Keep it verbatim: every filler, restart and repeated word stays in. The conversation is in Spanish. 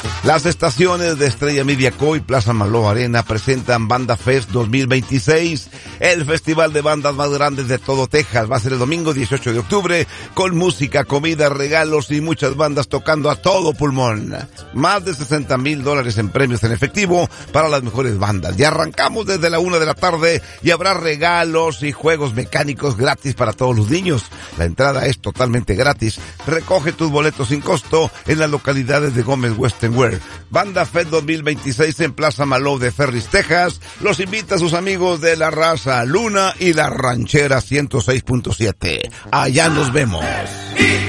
Las estaciones de Estrella Media Co y Plaza Maló Arena presentan Banda Fest dos mil veintiséis, el festival de bandas más grandes de todo Texas. Va a ser el domingo dieciocho de octubre, con música, comida, regalos y muchas bandas tocando a todo pulmón. Más de sesenta mil dólares en premios en efectivo para las mejores bandas. Y arrancamos desde la una de la tarde y habrá regalos y juegos mecánicos gratis para todos los niños. La entrada es totalmente gratis. Recoge tus boletos sin costo en las localidades de Gómez Western Wear. Banda Fest dos mil veintiséis en Plaza Maló de Ferris, Texas. Los invita a sus amigos de La Raza, Luna y La Ranchera ciento seis punto siete. Allá nos vemos.